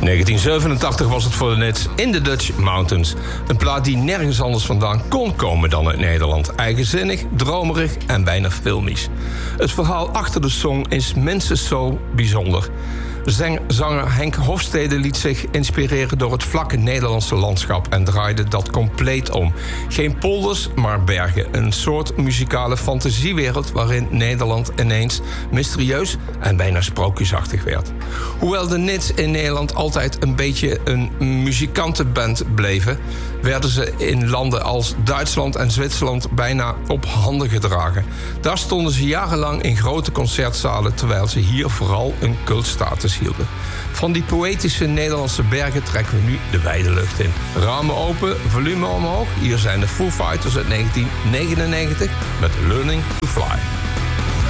1987 was het voor de Nits In the Dutch Mountains. Een plaat die nergens anders vandaan kon komen dan uit Nederland. Eigenzinnig, dromerig en bijna filmisch. Het verhaal achter de song is minstens zo bijzonder. Zanger Henk Hofstede liet zich inspireren door het vlakke Nederlandse landschap en draaide dat compleet om. Geen polders, maar bergen. Een soort muzikale fantasiewereld waarin Nederland ineens mysterieus en bijna sprookjesachtig werd. Hoewel de Nits in Nederland altijd een beetje een muzikantenband bleven, werden ze in landen als Duitsland en Zwitserland bijna op handen gedragen. Daar stonden ze jarenlang in grote concertzalen, terwijl ze hier vooral een cultstatus hielden. Van die poëtische Nederlandse bergen trekken we nu de wijde lucht in. Ramen open, volume omhoog. Hier zijn de Foo Fighters uit 1999 met Learning to Fly.